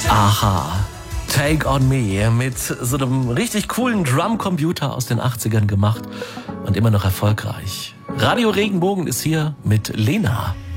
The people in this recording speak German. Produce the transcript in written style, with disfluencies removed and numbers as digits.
Aha, Take on Me mit so einem richtig coolen Drumcomputer aus den 80ern gemacht und immer noch erfolgreich. Radio Regenbogen ist hier mit Lena.